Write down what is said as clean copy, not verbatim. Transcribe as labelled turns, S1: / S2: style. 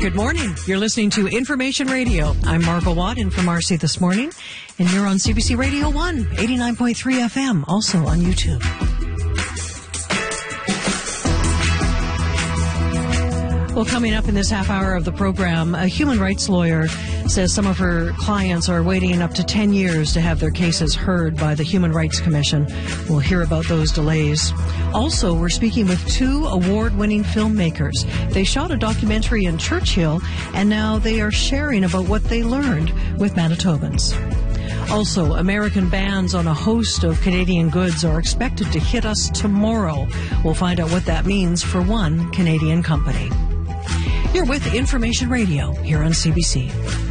S1: Good morning. You're listening to Information Radio. I'm Margot Watt in from RC This Morning, and you're on CBC Radio 1, 89.3 FM, also on YouTube. Well, coming up in this half hour of the program, a human rights lawyer says some of her clients are waiting up to 10 years to have their cases heard by the Human Rights Commission. We'll hear about those delays. Also, we're speaking with two award-winning filmmakers. They shot a documentary in Churchill, and now they are sharing about what they learned with Manitobans. Also, American bans on a host of Canadian goods are expected to hit us tomorrow. We'll find out what that means for one Canadian company. You're with Information Radio here on CBC.